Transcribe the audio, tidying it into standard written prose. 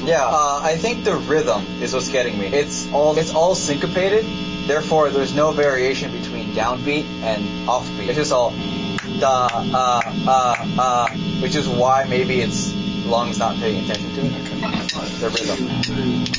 Yeah, I think the rhythm is what's getting me. It's all syncopated, therefore there's no variation between downbeat and offbeat. It's just all which is why maybe it's lungs not paying attention to it. The rhythm.